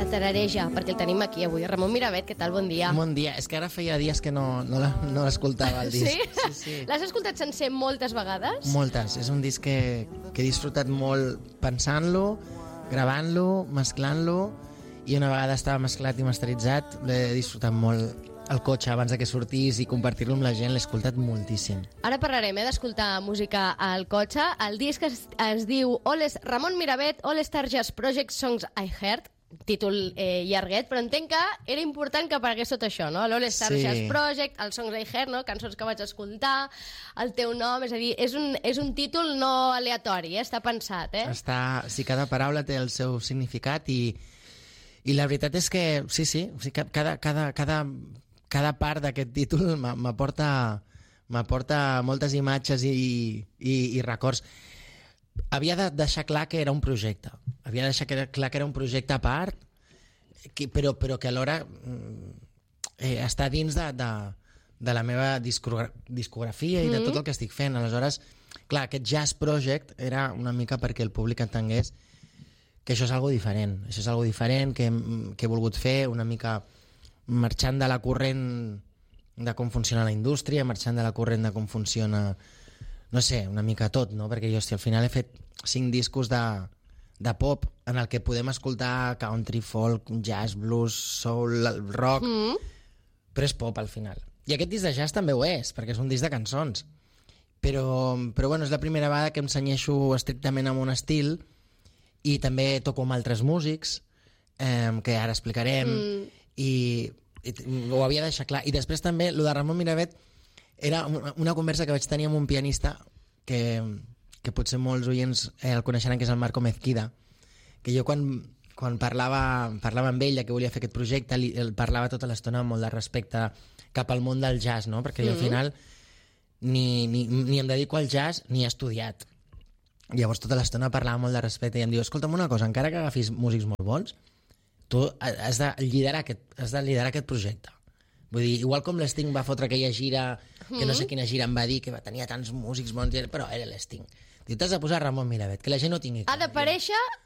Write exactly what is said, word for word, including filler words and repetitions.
a tarareja, perquè el tenim aquí avui. Ramon Miravet, què tal? Bon dia. Bon dia. És que ara feia dies que no, no, no l'escoltava, el disc. Sí? Sí, sí. L'has escoltat sencer moltes vegades? Moltes. És un disc que, que he disfrutat molt pensant-lo, gravant-lo, mesclant-lo, i una vegada estava mesclat i masteritzat, l'he disfrutat molt al cotxe abans de que sortís i compartir-lo amb la gent, l'he escoltat moltíssim. Ara parlarem eh, d'escoltar música al cotxe. El disc es, es diu All es, Ramon Miravet, All Star Jazz Project Songs I Heard, títol eh, llarguet, però entenc que era important que aparegués tot això, no? L'All Star Sí. Jazz Project, els Songs I Heard, no? Cançons que vaig escoltar, el teu nom, és a dir, és un, és un títol no aleatori, eh? Està pensat, eh? Està, sí, cada paraula té el seu significat i, i la veritat és que, sí, sí, o sigui, cada, cada, cada, cada part d'aquest títol m'aporta m'aporta moltes imatges i, i, i records. Havia de deixar clar que era un projecte. Havia de deixar clar que era un projecte a part, que, però, però que alhora eh, està dins de, de, de la meva discogra discografia i de tot el que estic fent. Aleshores, clar, aquest Jazz Project era una mica perquè el públic entengués que això és algo diferent. Això és algo diferent que, que he volgut fer una mica marxant de la corrent de com funciona la indústria, marxant de la corrent de com funciona, no sé, una mica tot, no? Perquè jo, si al final he fet cinc discos de, de pop en el que podem escoltar country, folk, jazz, blues, soul, rock, mm. però és pop al final. I aquest disc de jazz també ho és, perquè és un disc de cançons. Però, però bueno, és la primera vegada que em cenyeixo estrictament amb un estil i també toco amb altres músics, eh, que ara explicarem, mm. i, i ho havia de deixar clar. I després també, el de Ramon Miravet era una, una conversa que vaig tenir amb un pianista que, que potser molts oients eh, el coneixeran, que és el Marco Mezquida, que jo quan, quan parlava, parlava amb ell que volia fer aquest projecte, li, el parlava tota l'estona amb molt de respecte cap al món del jazz, no? Perquè mm. jo al final ni, ni, ni em dedico al jazz ni he estudiat. Llavors tota l'estona parlava molt de respecte i em diu, escolta'm una cosa, encara que agafis músics molt bons, tu has de liderar aquest, has de liderar aquest projecte. Vull dir, igual com l'Sting va fotre aquella gira, que no sé quina gira em va dir, que tenia tants músics bons, però era l'Sting. Diu, t'has de posar Ramon Miravet, que la gent no tingui... Ha d'aparèixer